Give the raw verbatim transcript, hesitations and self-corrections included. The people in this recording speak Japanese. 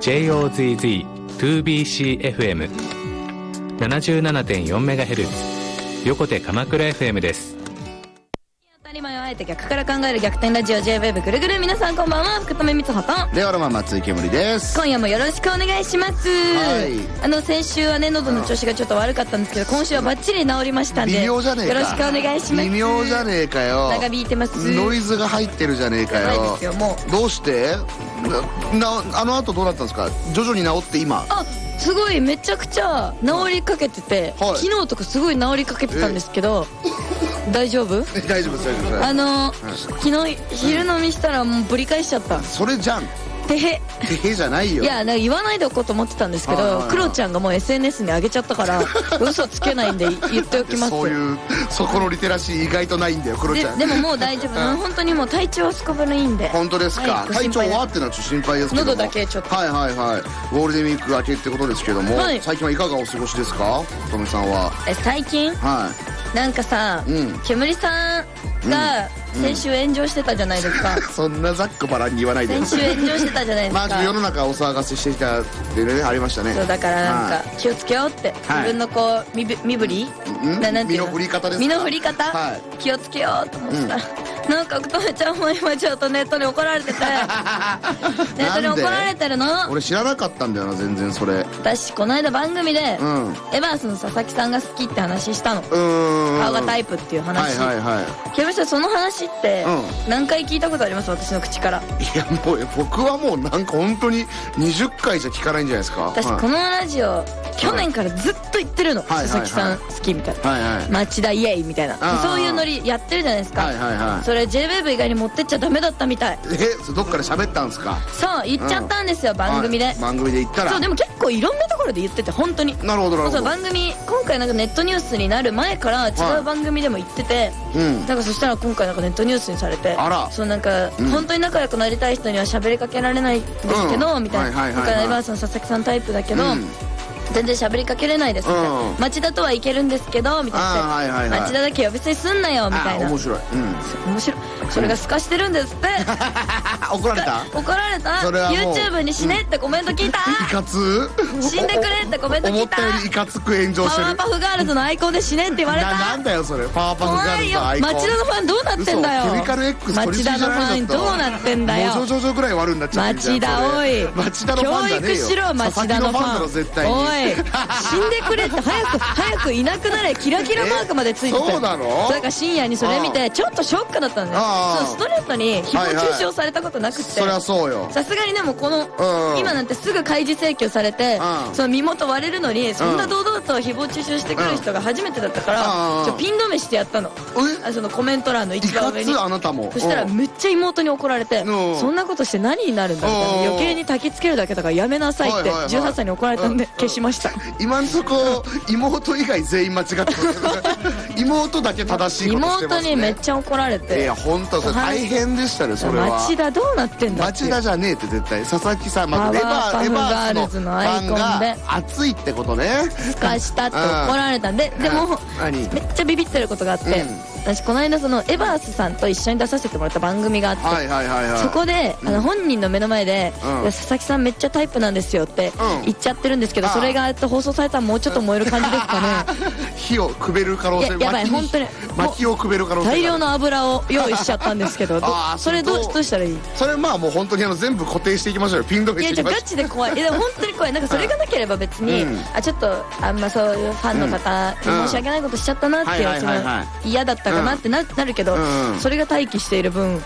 ジェイオーゼットゼットツービーシーエフエムななじゅうななてんよんメガヘルツ 横手鎌倉 エフエム です。 当たり前をあえて逆から考える逆転ラジオ ジェイウェーブ ぐるぐる。皆さんこんばんは、福留光穂とレオロマン松井けむりです。 今夜もよろしくお願いします。はい、あの先週はね喉の調子がちょっと悪かったんですけど、今週はバッチリ治りましたんで、 微妙じゃねえか、 よろしくお願いします。 微妙じゃねえかよ。 長引いてます。 ノイズが入ってるじゃねえかよ。 ないですよもう。 どうしてな、あの後どうなったんですか？徐々に治って今あすごいめちゃくちゃ治りかけてて、はい、昨日とかすごい治りかけてたんですけど、大丈夫？ 大丈夫です大丈夫です。 あのーはい、昨日昼飲みしたらもうぶり返しちゃった。 それじゃん。 てへてへじゃないよ。 いやなんか言わないでおこうと思ってたんですけど、クロちゃんがもう エスエヌエス に上げちゃったから嘘つけないんで言っておきます。 そういうそこのリテラシー意外とないんだよクロちゃん。 で, でももう大丈夫、うん、本当にもう体調はすこぶるいいんで。 本当ですか、はい、体調はってのはちょっと心配ですけども、 喉だけちょっと。 はいはいはい、ゴールデンウィーク明けってことですけども、はい、最近はいかがお過ごしですかとめさんは。 え最近はいなんかさ、うん、煙さんが先週炎上してたじゃないですか、うん、 そんなざっくばらんに言わないで。 先週炎上してたじゃないですか。 まあ世の中お騒がせしていたってねありましたね。 そうだからなんか気をつけようって、はい、自分のこう身身振りななんていうの、 身の振り方ですか。 身の振り方、はい、気をつけようと思ってたら、うん、なんか福留ちゃんも今ちょっとネットに怒られててネットに怒られてるの。 俺知らなかったんだよな全然それ。 私この間番組で、うん、エバースの佐々木さんが好きって話したの。顔がタイプっていう話。はいはいはい。ケムさんその話って何回聞いたことあります？私の口から。 いやもう僕はもうなんか本当ににじゅっかいじゃ聞かないんじゃないですか。 私このラジオ去年からずっと言ってるの、佐々木さん好きみたいな、はいはい、町田イエイみたいな、そういうノリやってるじゃないですか。はいはいはい、それ ジェイウェーブ 以外に持ってっちゃダメだったみたい。 えどっかで喋ったんですか？ そう言っちゃったんですよ、うん、番組で、はい、 番組で言ったら。 そうでも結構いろんなところで言ってて本当に。 なるほどなるほど。 そう番組今回なんかネットニュースになる前から違う番組でも言ってて、はい、うん、なんかそしたら今回なんかネットニュースにされて、あらそうなんか、うん、本当に仲良くなりたい人には喋りかけられないんですけど、うん、みたいな。今回エバースの佐々木さんタイプだけど、うん、全然喋りかけれないですみたいな、うん、町田とはいけるんですけどみたいな、はいはいはい、町田だけは別にすんなよみたいな。 面白い、うん、 面白い。それが透かしてるんですって怒られた怒られた。 YouTube に死ねってコメント聞いた、 うん、いかつ死んでくれってコメント聞いた。 思ったよりいかつく炎上してる。 パワーパフガールズのアイコンで死ねって言われた。 な, なんだよそれパワーパフガールズのアイコン。 町田のファンどうなってんだよ。 ケミカル X 取りすぎじゃないの。 町田のファンどうなってんだよ。 もうジョジョぐらい悪になっちゃってるじゃん。 町田おい町田のファンじゃねえよ。 教育しろ町田のファン。 絶対におい死んでくれって早く早くいなくなれ。キラキラマークまでついてて。 そうなの。 それから深夜にそれ見てちょっとショックだったんだよ。そうストレートに誹謗中傷されたことなくて、 そりゃそうよ。 さすがにでもこの今なんてすぐ開示請求されてその身元割れるのにそんな堂々と誹謗中傷してくる人が初めてだったからちょピン止めしてやったの。そのコメント欄の一番上に。 あなたも。 そしたらめっちゃ妹に怒られて、そんなことして何になるんだみたいな、余計に焚きつけるだけだからやめなさいってじゅうはっさいに怒られたんで消しました。 今んとこ妹以外全員間違ってます妹だけ正しいことしてますね。 妹にめっちゃ怒られて。 いや本当それ大変でしたねそれは。 町田どうなってんだって。 町田じゃねえって絶対。佐々木さん、まあ、エバーエバースのファンが熱いってことね。 すかしたって怒られたんで、でもめっちゃビビってることがあって、私この間そのエバースさんと一緒に出させてもらった番組があって、そこであの本人の目の前で佐々木さんめっちゃタイプなんですよって言っちゃってるんですけど、それが放送されたらもうちょっと燃える感じですかね。 火をくべる可能性。 やばい本当に薪をくべる可能性。 大量の油を用意しちゃったんですけどそれどうしたらいい？ それまあもう本当にあの全部固定していきましょうよ。ピン止めしていきましょう。 いやガチで怖い。いや本当に怖い。なんかそれがなければ別に、うん、あちょっとあんまそういうファンの方に申し訳ないことしちゃったなっていう、その嫌だったかなってなるけど、うん、それが待機している分